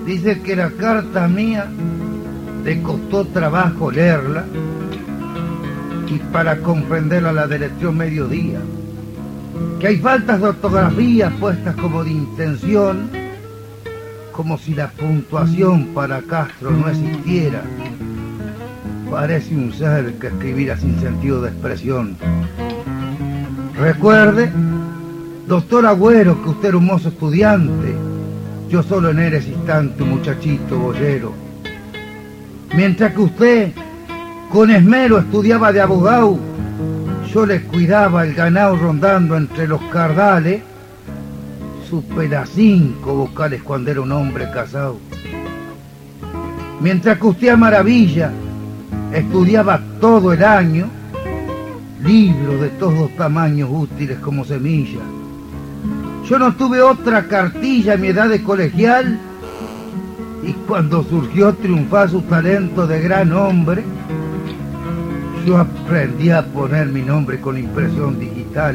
Dice que la carta mía le costó trabajo leerla y para comprenderla la deletreó mediodía. Que hay faltas de ortografía puestas como de intención, como si la puntuación para Castro no existiera. Parece un ser que escribiera sin sentido de expresión. Recuerde, doctor Agüero, que usted era un mozo estudiante, yo solo en eres instante un muchachito boyero. Mientras que usted con esmero estudiaba de abogado, yo le cuidaba el ganado rondando entre los cardales. Supe las 5 vocales cuando era un hombre casado. Mientras que usted a maravilla estudiaba todo el año, libros de todos tamaños útiles como semilla. Yo no tuve otra cartilla en mi edad de colegial, y cuando surgió triunfar su talento de gran hombre, yo aprendí a poner mi nombre con impresión digital.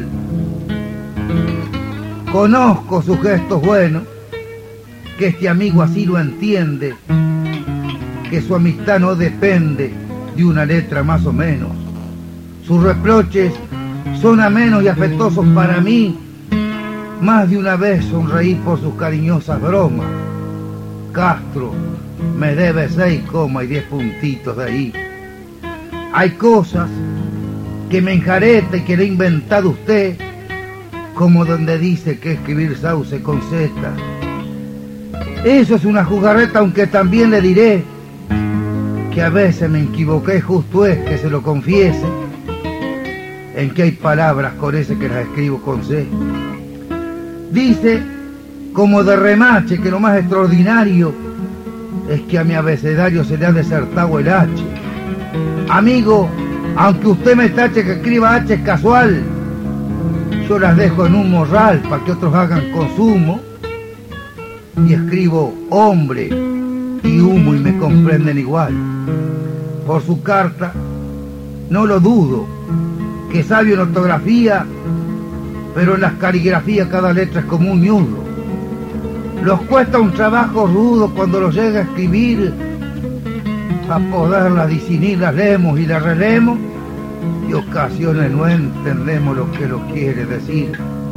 Conozco sus gestos buenos, que este amigo así lo entiende, que su amistad no depende de una letra más o menos. Sus reproches son amenos y afectuosos para mí. Más de una vez sonreí por sus cariñosas bromas. Castro me debe 6 comas y 10 puntitos de ahí. Hay cosas que me enjareta y que le he inventado usted, como donde dice que escribir sauce con Z. Eso es una jugarreta, aunque también le diré que a veces me equivoqué, justo es que se lo confiese, en que hay palabras con ese que las escribo con C. Dice, como de remache, que lo más extraordinario es que a mi abecedario se le ha desertado el H. Amigo, aunque usted me tache que escriba H casual, yo las dejo en un morral para que otros hagan consumo, y escribo hombre y humo y me comprenden igual. Por su carta, no lo dudo, que sabio en ortografía, pero en las caligrafías cada letra es como un ñurro. Los cuesta un trabajo rudo cuando los llega a escribir, a poderlas discernir, las leemos y las releemos, y ocasiones no entendemos lo que nos quiere decir.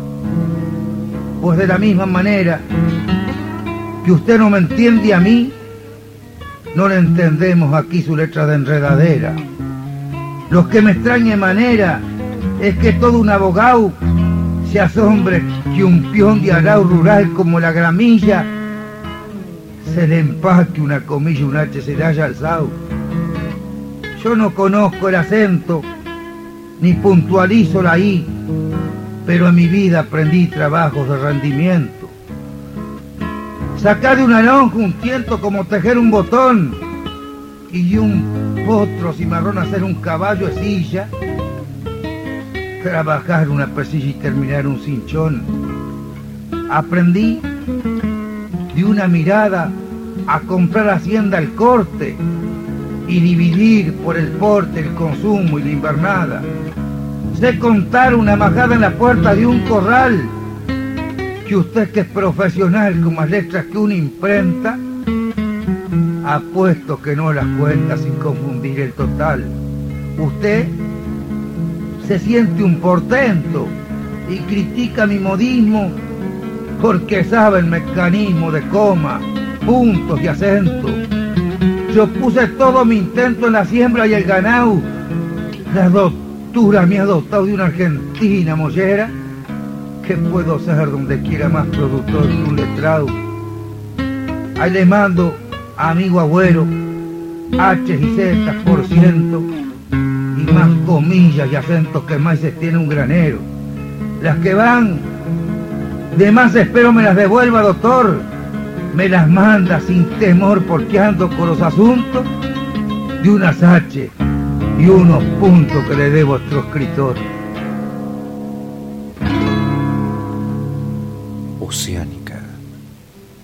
Pues de la misma manera que usted no me entiende a mí, no le entendemos aquí su letra de enredadera. Lo que me extraña de manera es que todo un abogado se asombre que un peón de arao rural como la gramilla se le empaque una comilla, un H se le haya alzado. Yo no conozco el acento ni puntualizo la I, pero en mi vida aprendí trabajos de rendimiento. Sacar de una lonja un tiento como tejer un botón, y de un potro cimarrón hacer un caballo de silla, trabajar una pesilla y terminar un cinchón. Aprendí de una mirada a comprar hacienda al corte y dividir por el porte el consumo y la invernada. Sé contar una majada en la puerta de un corral, que usted que es profesional con más letras que una imprenta, apuesto que no las cuenta sin confundir el total. Usted se siente un portento y critica mi modismo porque sabe el mecanismo de coma, puntos y acentos. Yo puse todo mi intento en la siembra y el ganado. La doctora me ha dotado de una argentina mollera, que puedo ser donde quiera más productor que un letrado. Ahí le mando, amigo Agüero, H y Z por ciento, y más comillas y acentos que más se tiene un granero. Las que van de más espero me las devuelva, doctor. Me las manda sin temor porque ando con los asuntos de unas H y unos puntos que le debo a otro escritor. Oceánica.